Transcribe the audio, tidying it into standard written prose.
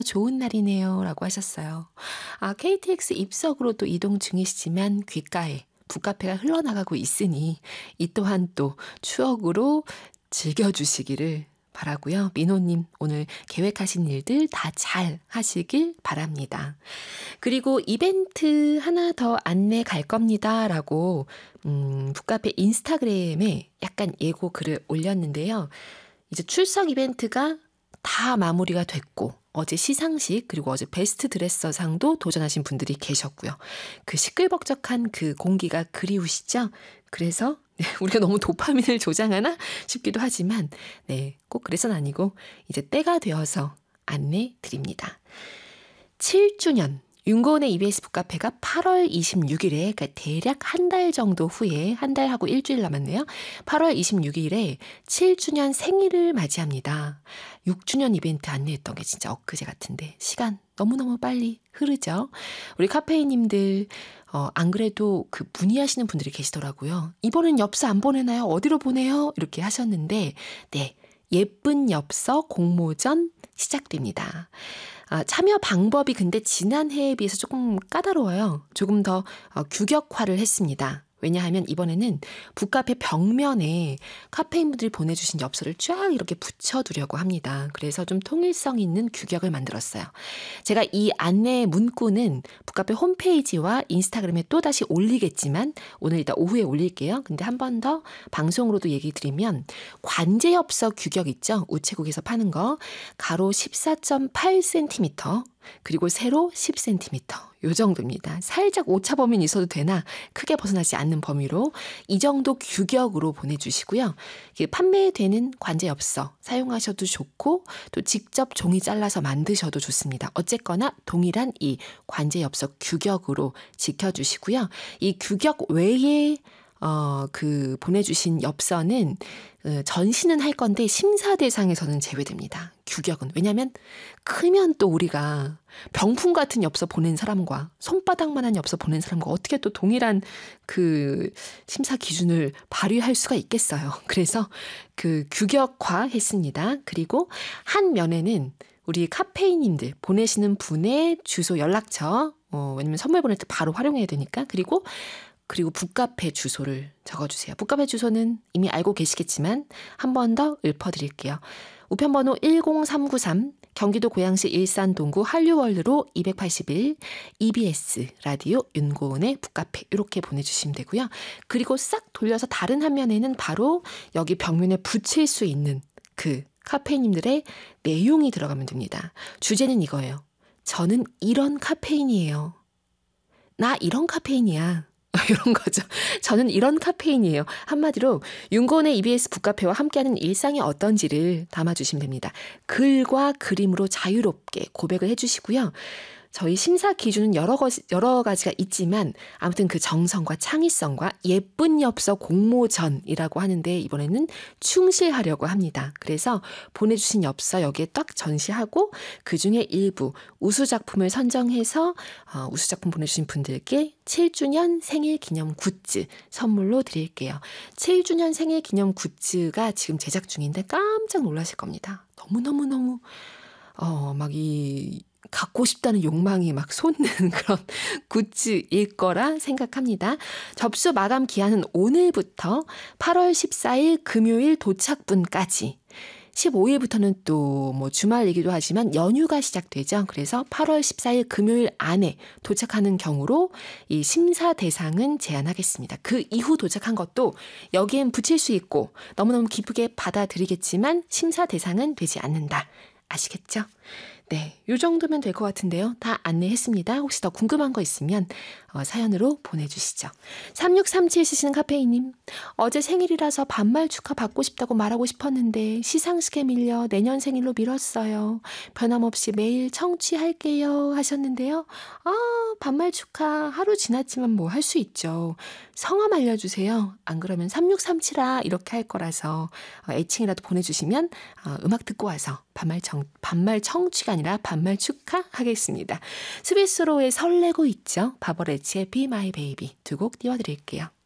좋은 날이네요. 라고 하셨어요. KTX 입석으로 또 이동 중이시지만 귓가에 북카페가 흘러나가고 있으니 이 또한 또 추억으로 즐겨주시기를 바라고요. 민호님 오늘 계획하신 일들 다 잘 하시길 바랍니다. 그리고 이벤트 하나 더 안내 갈 겁니다. 라고 북카페 인스타그램에 약간 예고 글을 올렸는데요. 이제 출석 이벤트가 다 마무리가 됐고 어제 시상식 그리고 어제 베스트 드레서상도 도전하신 분들이 계셨고요. 그 시끌벅적한 그 공기가 그리우시죠? 그래서 우리가 너무 도파민을 조장하나 싶기도 하지만 꼭 그래서는 아니고 이제 때가 되어서 안내 드립니다. 7주년 윤고은의 EBS 북카페가 8월 26일에 그러니까 대략 한 달 정도 후에 한 달하고 일주일 남았네요. 8월 26일에 7주년 생일을 맞이합니다. 6주년 이벤트 안내했던 게 진짜 엊그제 같은데 시간 너무너무 빨리 흐르죠. 우리 카페이님들 안 그래도 그 문의하시는 분들이 계시더라고요. 이번엔 엽서 안 보내나요? 어디로 보내요? 이렇게 하셨는데 예쁜 엽서 공모전 시작됩니다. 참여 방법이 근데 지난해에 비해서 조금 까다로워요. 조금 더 규격화를 했습니다. 왜냐하면 이번에는 북카페 벽면에 카페인분들이 보내주신 엽서를 쫙 이렇게 붙여두려고 합니다. 그래서 좀 통일성 있는 규격을 만들었어요. 제가 이 안내 문구는 북카페 홈페이지와 인스타그램에 또다시 올리겠지만 오늘 이따 오후에 올릴게요. 근데 한 번 더 방송으로도 얘기 드리면 관제엽서 규격 있죠? 우체국에서 파는 거 가로 14.8cm 그리고 세로 10cm 요 정도입니다. 살짝 오차범위는 있어도 되나 크게 벗어나지 않는 범위로 이 정도 규격으로 보내주시고요. 판매되는 관제엽서 사용하셔도 좋고 또 직접 종이 잘라서 만드셔도 좋습니다. 어쨌거나 동일한 이 관제엽서 규격으로 지켜주시고요. 이 규격 외에 보내주신 엽서는 전시는 할 건데 심사 대상에서는 제외됩니다. 규격은. 왜냐하면 크면 또 우리가 병풍 같은 엽서 보낸 사람과 손바닥만한 엽서 보낸 사람과 어떻게 또 동일한 그 심사 기준을 발휘할 수가 있겠어요. 그래서 그 규격화 했습니다. 그리고 한 면에는 우리 카페이님들 보내시는 분의 주소 연락처 왜냐면 선물 보낼 때 바로 활용해야 되니까 그리고 북카페 주소를 적어주세요. 북카페 주소는 이미 알고 계시겠지만 한 번 더 읊어드릴게요. 우편번호 10393 경기도 고양시 일산 동구 한류월드로 281 EBS 라디오 윤고은의 북카페 이렇게 보내주시면 되고요. 그리고 싹 돌려서 다른 화면에는 바로 여기 벽면에 붙일 수 있는 그 카페인님들의 내용이 들어가면 됩니다. 주제는 이거예요. 저는 이런 카페인이에요. 나 이런 카페인이야. 이런 거죠. 저는 이런 카페인이에요. 한마디로 윤고은의 EBS 북카페와 함께하는 일상이 어떤지를 담아주시면 됩니다. 글과 그림으로 자유롭게 고백을 해주시고요. 저희 심사 기준은 여러 가지가 있지만 아무튼 그 정성과 창의성과 예쁜 엽서 공모전이라고 하는데 이번에는 충실하려고 합니다. 그래서 보내주신 엽서 여기에 딱 전시하고 그중에 일부 우수작품을 선정해서 우수작품 보내주신 분들께 7주년 생일 기념 굿즈 선물로 드릴게요. 7주년 생일 기념 굿즈가 지금 제작 중인데 깜짝 놀라실 겁니다. 너무너무너무 갖고 싶다는 욕망이 막 솟는 그런 굿즈일 거라 생각합니다. 접수 마감 기한은 오늘부터 8월 14일 금요일 도착분까지 15일부터는 또 주말이기도 하지만 연휴가 시작되죠. 그래서 8월 14일 금요일 안에 도착하는 경우로 이 심사 대상은 제한하겠습니다. 그 이후 도착한 것도 여기엔 붙일 수 있고 너무너무 기쁘게 받아들이겠지만 심사 대상은 되지 않는다. 아시겠죠? 요 정도면 될 것 같은데요. 다 안내했습니다. 혹시 더 궁금한 거 있으면 사연으로 보내주시죠. 3637 쓰시는 카페이님. 어제 생일이라서 반말 축하 받고 싶다고 말하고 싶었는데 시상식에 밀려 내년 생일로 미뤘어요. 변함없이 매일 청취할게요 하셨는데요. 반말 축하 하루 지났지만 뭐 할 수 있죠. 성함 알려주세요. 안 그러면 3637아 이렇게 할 거라서 애칭이라도 보내주시면 음악 듣고 와서 반말 청취가 아니라 반말 축하하겠습니다. 스위스로의 설레고 있죠. 바버레치의 Be My Baby 두 곡 띄워드릴게요.